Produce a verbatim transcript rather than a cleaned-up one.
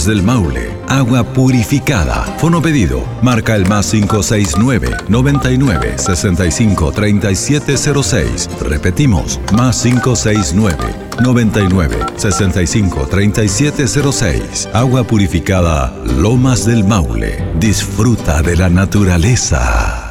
Lomas del Maule, agua purificada. Fono pedido, marca el más cinco seis nueve, noventa y nueve, sesenta y cinco, treinta y siete cero seis. Repetimos, más cinco seis nueve, noventa y nueve, sesenta y cinco, treinta y siete cero seis. Agua purificada Lomas del Maule. Disfruta de la naturaleza.